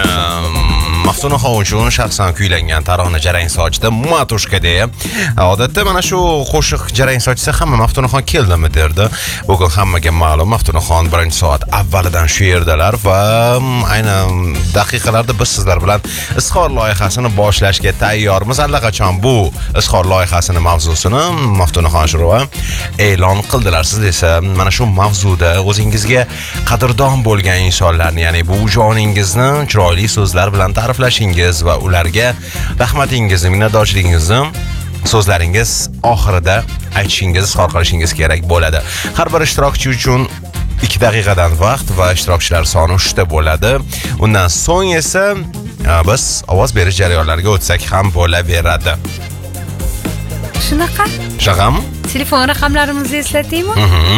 Maftunaxon uchun shaxsan kuylangan tarona jarang sochda Matushka deya. Odatda mana shu qo'shiq jarang sochsa hamma Maftunaxon keldimi derdi. Bugun hammaga ma'lum Maftunaxon birinchi soat avvalidan shu yerdalar va aynan daqiqalarda biz sizlar bilan izhor loyihasini boshlashga tayyormiz. Allaqachon bu izhor loyihasini mavzusini Maftunaxon Shurova e'lon qildilar. Siz esa mana shu mavzuda o'zingizga qadrdon bo'lgan insonlarni, ya'ni bu joningizni chiroyli so'zlar bilan ta'riflashingiz va ularga rahmatingizni, minnatdorchiligingizni so'zlaringiz oxirida aytishingiz, izhor qilishingiz kerak bo'ladi. Har bir ishtirokchi uchun 2 daqiqadan vaqt va ishtirokchilar soni 3 ta bo'ladi. Undan so'ng esa biz ovoz berish jarayonlariga o'tsak ham bo'laveradi. Shunaqami? Telefon raqamlarimizni eslataymi?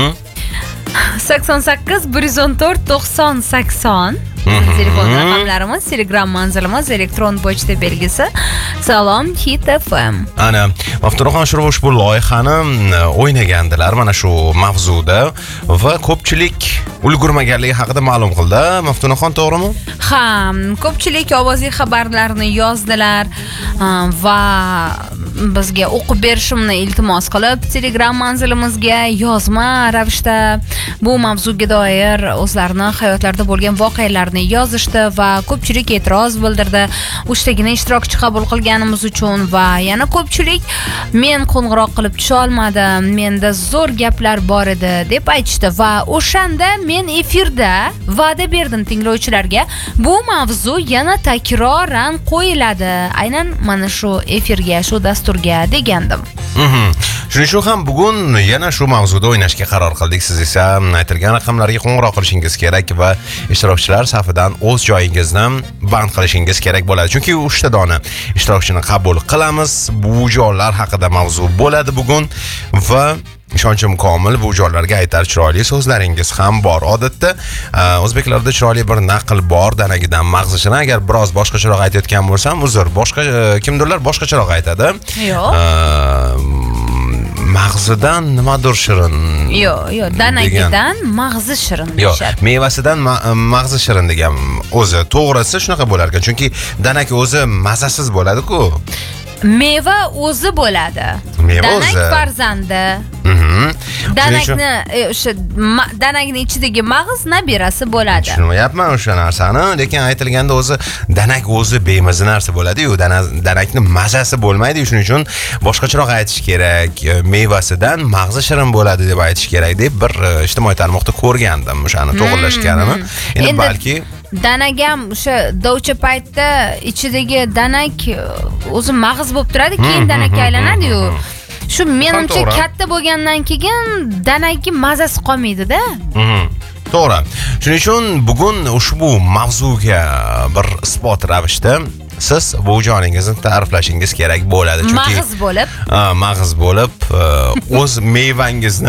88 114 90 80 telefon raqamlarimiz, Telegram manzilimiz, elektron pochta belgisi Salom Hit FM. Ana Maftunaxon Shurova ushbu loyihani o'ynagandilar mana shu mavzuda va ko'pchilik ulgurmaganligi haqida ma'lum qildi. Maftunaxon, to'g'rimi? Ha, ko'pchilik ovozli xabarlarni yozdilar va bizga o'qib berishimni iltimos qilib, Telegram manzilimizga yozma ravishda bu mavzuga doir o'zlarining hayotlarida bo'lgan voqealarni yozishdi va ko'pchilik e'tiroz bildirdi. 3 tagina ishtirokchi qabul qilganimiz uchun va yana ko'pchilik men qo'ng'iroq qilib tusha olmadim, menda zo'r gaplar bor edi deb aytishdi va o'shanda men efirda va'da berdim tinglovchilarga, bu mavzu yana takroran qo'yiladi. Aynan mana shu efirga, shu dasturga degandim. Shuning uchun ham bugun yana shu mavzuda o'ynashga qaror qildik. Siz esa aytilgan raqamlarga qo'ng'iroq qilishingiz kerak va ishtirokchilar safidan o'z joyingizni band qilishingiz kerak bo'ladi. Chunki 3 ta dona ishtirokchini qabul qilamiz. Bu joylar haqida mavzu bo'ladi bugun va ishonchim komil, bu joylarga aytar chiroyli so'zlaringiz ham bor. Odatda o'zbeklarda chiroyli bir naql bor, danagidan mag'zi shirin. Agar biroz boshqacharoq aytayotgan bo'lsam, uzr, boshqa kimdirlar boshqacharoq aytadi. Yo'q. Mag'zidan nimadir shirin. Yo'q, danagidan mag'zi shirin deyshadi. Yo'q, mevasidan mag'zi shirin degan o'zi to'g'risi shunaqa bo'lar ekan. Chunki danak o'zi mazasiz bo'ladi-ku. Meva o'zi bo'ladi. Danak farzandi. Danakni o'sha danakning ichidagi mag'iz nabirasi bo'ladi. Tushunmayapman o'sha narsani, lekin aytilganda o'zi danak o'zi bemaza narsa bo'ladi-yu, danakni mazasi bo'lmaydi. Shuning uchun boshqacharoq aytish kerak. Mevasidan mag'zi shirin bo'ladi deb aytish kerak deb bir ijtimoiy tarmoqda ko'rgandim o'shani to'g'rilashganini. Endi balki danagam o'sha dovcha paytda ichidagi danak o'zi mag'iz bo'lib turadi, keyin danakka aylanadi-yu. Shu menimcha katta bo'lgandan keyin danakki mazasi qolmaydi-da. To'g'ri. Shuning uchun bugun ushbu mavzuga bir isbot ravishda siz bu joningizni ta'riflashingiz kerak bo'ladi. Chunki mag'iz bo'lib o'z mevangizni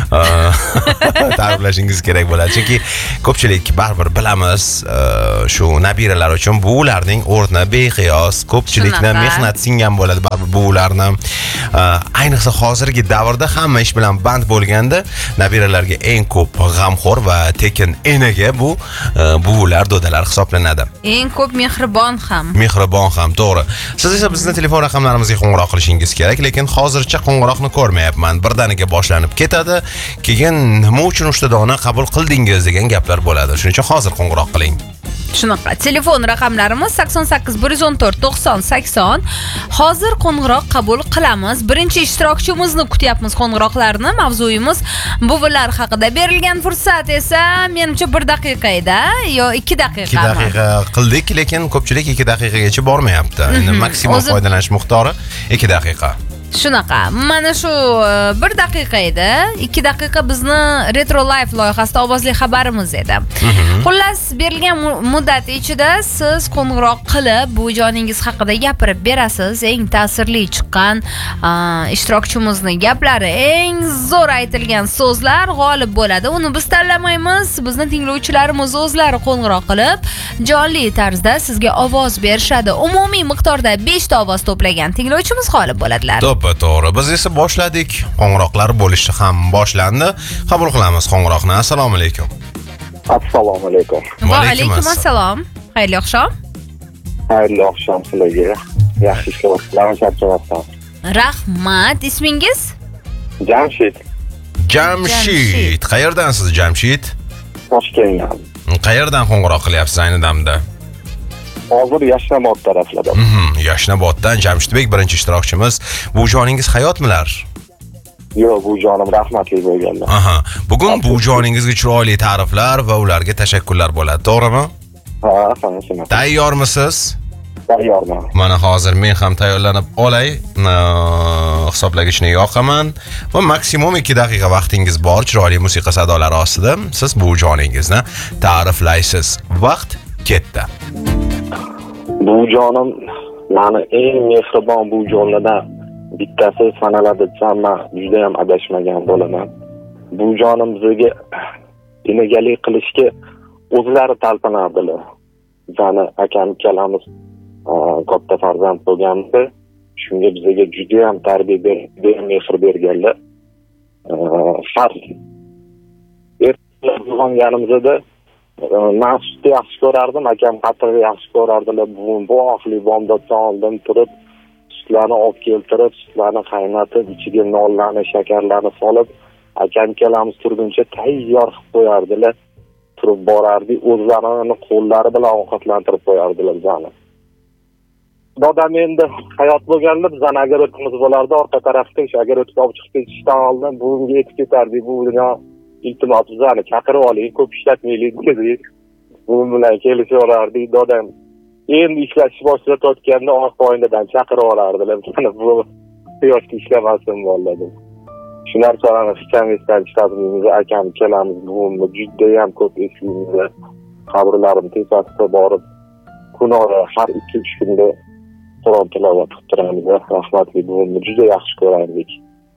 ta'riflashingiz kerak bo'ladi. Chunki ko'pchilik baribir bilamiz, shu nabiralar uchun bu ularning o'rni beqiyos, ko'pchilikni mehnat singan bo'ladi baribir bu ularni. Ayniqsa hozirgi davrda hamma ish bilan band bo'lganda nabiralarga eng ko'p g'amxo'r va tekin enaga bu buvilar, dodalar hisoblanadi. Eng ko'p mehribon ham, to'g'ri. Siz esa bizni telefon raqamlarimizga qo'ng'iroq qilishingiz kerak, lekin hozircha qo'ng'iroqni ko'rmayapman. Birdaniga boshlanib ketadi, keyin nima uchun 3 ta dona qabul qildingiz degan gaplar bo'ladi. Shuning uchun hozir qo'ng'iroq qiling. Shunaqa. Telefon raqamlarimiz 88 114 90 80. Hozir qo'ng'iroq qabul qilamiz. Birinchi ishtirokchimizni kutyapmiz qo'ng'iroqlarni. Mavzuyimiz buvilar haqida. Berilgan fursat esa menimcha 1 daqiqa edi, yo 2 daqiqa. 2 daqiqa qildik, lekin ko'pchilik 2 daqiqagacha bormayapti. Endi maksimum foydalanish miqdori 2 daqiqa. Shunaqa. Mana shu 1 daqiqa edi. 2 daqiqa bizni Retro Life loyihasida ovozli xabarimiz edi. Xullas, berilgan muddat ichida siz qo'ng'iroq qilib bu joningiz haqida gapirib berasiz. Eng ta'sirli chiqqan ishtirokchimizning gaplari, eng zo'r aytilgan so'zlar g'olib bo'ladi. Uni biz tanlamaymiz. Bizni tinglovchilarimiz o'zlari qo'ng'iroq qilib, jonli tarzda sizga ovoz berishadi. Umumiy miqdorda 5 ta ovoz to'plagan tinglovchimiz g'olib bo'ladilar. To'g'ri. Biz esa boshladik. Qo'ng'iroqlar bo'lishi ham boshlandi. Qabul qilamiz qo'ng'iroqni. Assalomu alaykum. Assalomu alaykum. Va alaykum assalom. Xayrli oqshom. Xayrli oqshom sizlarga. Yaxshi ishlayapsizlarmi, charchamasdan? Rahmat. Ismingiz? Jamshid, Jamshid. Qayerdansiz Jamshid? Toshkentdan. Qayerdan qo'ng'iroq qilyapsiz ayni damda? Hozir Yashnobod taraflarda. Yashnoboddan Jamshidbek birinchi ishtirokchimiz. Bu joningiz hayotmilar? Yo'q, bu jonim rahmatli bo'lganlar. Aha. Bugun bu joningizga chiroyli ta'riflar va ularga tashakkurlar bo'ladi, to'g'rimi? Ha, hammasi. Tayyormisiz? Tayyorman. Mana hozir men ham tayyorlanib olay. Hisoblagichni yoqaman va maksimum 2 daqiqa vaqtingiz bor. Chiroyli musiqa sadolari ostida siz bu joningizni ta'riflaysiz. Vaqt ketdi. Bu jonim meni eng mehribon bu jonlardan bittasi sanaladi desam, men juda ham adashmagan bo'laman. Bu jonim bizga enegalik qilishga o'zlari talpinardilar. Bizani akam ikkalamiz katta farzand bo'lganda, shunga bizga juda ham tarbiya berib, mehr berganlar. Farz ertalanganimizda men sutni yaxshi ko'rardim, akam qatiqni yaxshi ko'rardilar. Bu oxli bomdoddan oldin turib, sutlarni olib keltirib, sutlarni qaynatib, ichiga nonlarni, shakarlarni solib, akam ikkalamiz turguncha tayyor qilib qo'yardilar. Turib borardik, o'zlarini qo'llari bilan ovqatlantirib qo'yardilar bizani. Dadam endi hayot bo'lganda bizani agarotimiz bo'lardi, orqa tarafda ish agarotga olib chiqib ketishdan oldin bunga yetib ketardik. Bu dunyo iltimos bizani chaqirib oling, ko'p ishlatmaylik dedik. Bu bilan kelishaverardik. Dadam endi ishlashni boshlatayotganda orqa oynadan chaqirib olardilar. Mana bu quyoshga ishlamasin bo'ladi. Shu narsalarni hecham esdan chiqarmaymiz. Akam ikkalamiz buvimni juda ham ko'p eslaymiz. Qabrlarim tepasida borib, kunora har 2-3 kunda Qur'on tilovat qilib turamiz. Rahmatli buvimni juda yaxshi ko'rardik.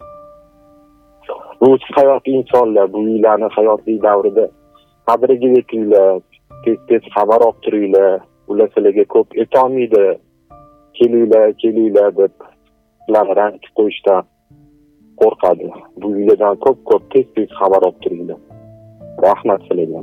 Bu hayot insonlar, bu yillarni hayotlik davrida qadriga yetinglar, tez xabar olib turinglar. Ular sizlarga ko'p aytolmaydi. Kelinglar deb ularni rangitib qo'yishdan qo'rqadi. Bu yillardan ko'p tez xabar olib turinglar. Rahmat sizlarga.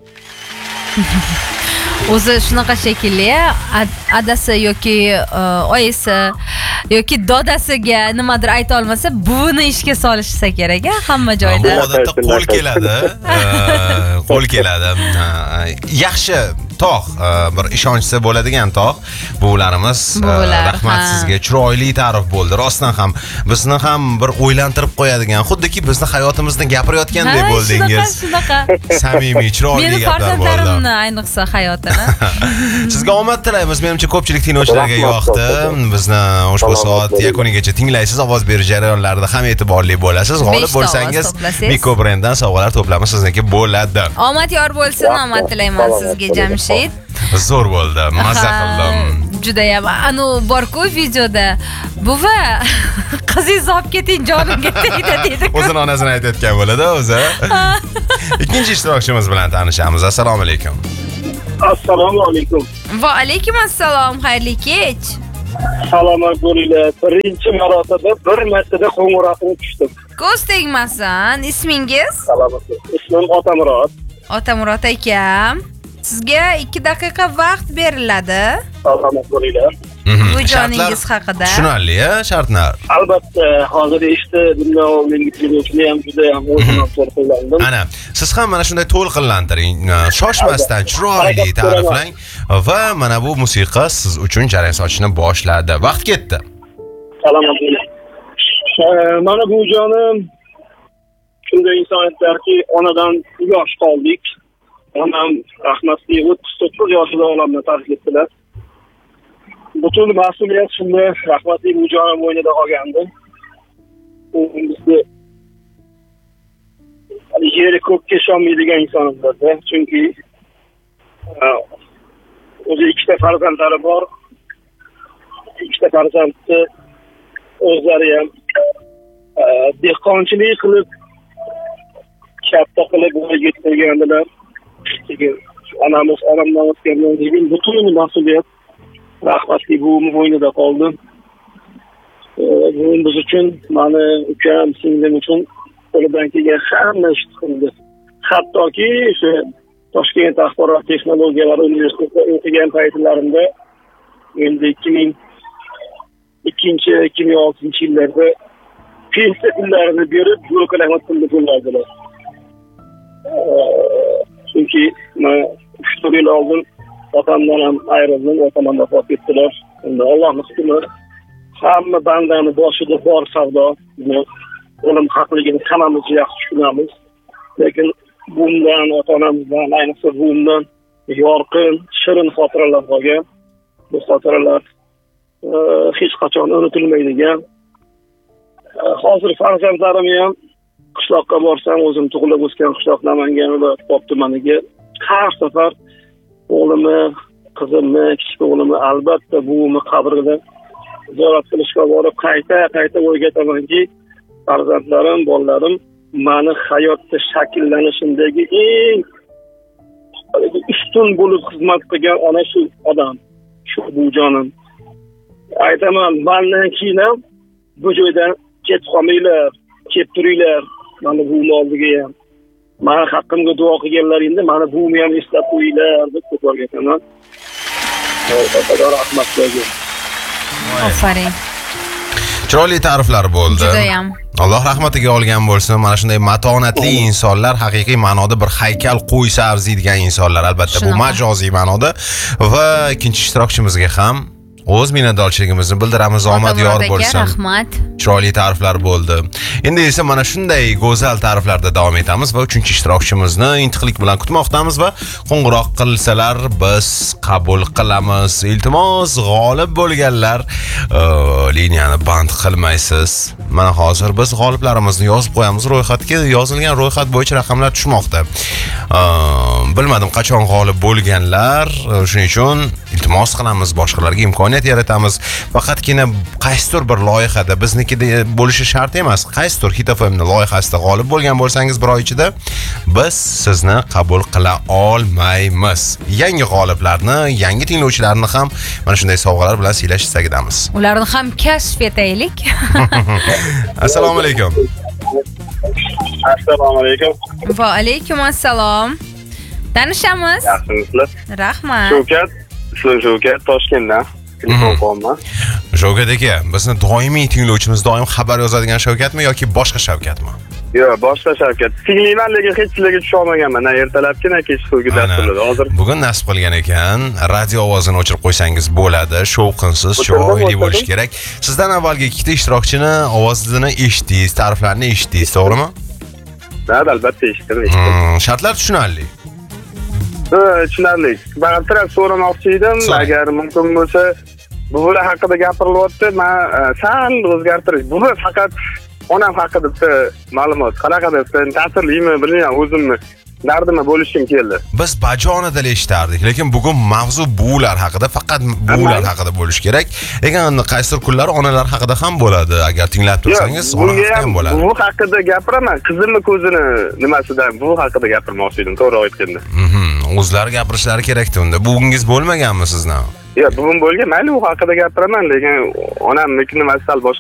O'zi shunaqa shekilli, adasi yoki oyisi yoki dodasiga nimadir ayta olmasa, buvini ishga solishsa kerak, hamma joyda. Bu odatda qo'l keladi. Qo'l keladi. Yaxshi tog' bir ishonchsa bo'ladigan tog' bularimiz. Rahmat sizga, chiroyli ta'rif bo'ldi. Rostdan ham bizni ham bir o'ylantirib qo'yadigan, xuddiki bizni hayotimizni gapirayotgandek bo'ldingiz. Shunaqa. Samimiy, chiroyli gaplar bo'ldi. Meni farzandlarimni ayniqsa hayotini. Sizga omad tilaymiz. Menimcha ko'pchilik tinglovchilarga yoqdi. Bizni ushbu soat yakunigacha tinglaysiz, ovoz berish jarayonlarida ham e'tiborli bo'lasiz. G'olib bo'lsangiz Miko brenddan sovg'alar to'plami sizniki bo'ladi. Omad yor bo'lsin, omad tilayman sizga Jamshid. Zo'r bo'ldi, mazza qildim. Juda ham anu bor-ku videoda. Buva, qizingizni olib keting, jonimga tegdi dedi. O'zini onasini aytayotgan bo'ladi o'zi. Ikkinchi ishtirokchimiz bilan tanishamiz. Assalomu alaykum. Assalomu alaykum. Va alaykum assalom, xayrli kech. Salomat bo'linglar. Birinchi marotaba bir martada qo'ng'iroqni tushdim. Ko'z tegmasin. Ismingiz? Salomat. Ismim Otamurod. Otamurod akam. Sizga 2 daqiqa vaqt beriladi. Salomat bo'linglar. Bu joningiz haqida. Tushunarli, shartlar. Albatta, hozir bundan oldingi tinglovchilar ham juda ham o'zimdan to'lqinlandim. Ana, siz ham mana shunday to'lqinlantiring. Shoshmasdan chiroyli ta'riflang va mana bu musiqa siz uchun jarayon sochishni boshladi. Vaqt ketdi. Salomat bo'ling. Mana bu jonim shunday inson aytlarki, onadan yosh qoldik. Onam rahmatli 39 yoshida olamdan tark etdilar. Butun mas'uliyat shunda rahmatli bu jonim o'ynida qolgandi. U bizni yeri ko'pga ishonmaydigan insonlardir. Chunki o'zi 2 farzandlari bor. 2 farzandni o'zlari ham dehqonchilik qilib katta qilib yetkazgandilar. Onamiz olamdan o'tgandan keyin butun mas'uliyat rahmatli buvim bo'ynida qoldi. Buvim biz uchun, mani ukam, singlim uchun qo'lidan kelgan hamma ishni qildi. Hattoki o'sha Toshkent axborot texnologiyalari universitetida o'qigan paytlarimda endi 2002-2006 yillarda pensiya pullarini berib, yo'lkalarni pulni to'lardilar. Chunki men 3 yil oldin otamdan ham ayrildim, otam vafot etdilar. Endi Allohning hukmi hamma bandani boshida bor savdo. O'lim haqligini hammamiz yaxshi tushunamiz. Lekin bundan ota-onamizdan, ayniqsa bundan yorqin, shirin xotiralar qolgan. Bu xotiralar hech qachon unutilmaydigan. Hozir farzandlarim ham qishloqqa borsam, o'zim tug'ilib o'sgan qishloq Namangan va Pop tumaniga har safar o'g'limni, qizimni, kichik o'g'limni albatta buvimni qabrida ziyorat qilishga borib qayta o'rgatamanki, farzandlarim, bolalarim meni hayotda shakllanishimdagi eng ustun bo'lib xizmat qilgan ona shu odam, shu bujonim. Aytaman, mendan keyin ham bu joydan ketib qolmanglar, kelib turinglar. Mana buvimni oldiga ham. Meni haqqimga duo qilganlaringda mana buvimni ham eslab qo'yinglar deb ko'proq aytaman. Xudo rahmat qilsin. Afarin. Chiroyli ta'riflar bo'ldi. Judayam. Alloh rahmatiga olgan bo'lsin. Mana shunday matonatli insonlar, haqiqiy ma'noda bir haykal qo'ysa arziydigan insonlar, albatta bu majoziy ma'noda. Va ikkinchi ishtirokchimizga ham o'z minnatdorchiligimizni bildiramiz. Omad yor bo'lsin. Rahmat. Chiroyli ta'riflar bo'ldi. Endi esa mana shunday go'zal ta'riflarda davom etamiz va 3-chi ishtirokchimizni intiqlik bilan kutmoqdamiz va qo'ng'iroq qilsalar biz qabul qilamiz. Iltimos, g'olib bo'lganlar, liniyani band qilmaysiz. Mana hozir biz g'oliblarimizni yozib qo'yamiz ro'yxatga. Yozilgan ro'yxat bo'yicha raqamlar tushmoqda. Bilmadim qachon g'olib bo'lganlar, shuning uchun iltimos qilamiz, boshqalarga imkoniyat yaratamiz. Faqatgina qaysidir bir loyihada biznikida bo'lishi shart emas. Qaysidir Hit FM loyihasida g'olib bo'lgan bo'lsangiz bir oy ichida biz sizni qabul qila olmaymiz. Yangi g'oliblarni, yangi tinglovchilarni ham mana shunday sovg'alar bilan siylash istagidamiz. Ularni ham kashf etaylik. Assalomu alaykum. Assalomu alaykum. Va alaykum assalom. Tanishamiz? Yaxshimisizlar? Rahmat. Shukat Toshkentdan. Telefon qilaman. Shavkat aka, bizni doimiy tinglovchimiz, doim xabar yozadigan Shavkatmi yoki boshqa Shavkatmi? Yo'q, boshqa Shavkat. Tinglayman, lekin hech sizlarga tusha olmaganman. Na ertalabki, na kechqurgi dasturlarda. Hozir bugun nasib qilgan ekan, radio ovozini o'chirib qo'ysangiz bo'ladi. Shovqinsiz, chiroyli bo'lish kerak. Sizdan avvalgi ikkita ishtirokchini ovozini eshitdingiz, ta'riflarini eshitdingiz, to'g'rimi? Ha, albatta eshitdim. Shartlar tushunarli. Tushunarli. Faqat so'ramoqchi edim, agar mumkin bo'lsa, bular haqida gapirilyapti. Men sal o'zgartirish. Buni faqat onam haqida ma'lumot, qanaqa deb ta'sirlimi, bilmayman, o'zimni dardimni bo'lishim keldi. Biz bajonidil eshitardik, lekin bugun mavzu buvilar haqida, faqat buvilar haqida bo'lish kerak. Lekin qaysidir kunlar onalar haqida ham bo'ladi. Agar tinglab tursangiz, ona haqida ham bo'ladi. Bu haqida gapiraman, qizimni ko'zini nimasidan bu haqida gapirmoqchi edim, to'g'ri aytganda. O'zlari gapirishlari kerak-da unda. Bugungiz bo'lmaganmi sizni? Yo'q, bugun bo'lgan, mayli u haqida gapiraman, lekin onamnikini masal boshqa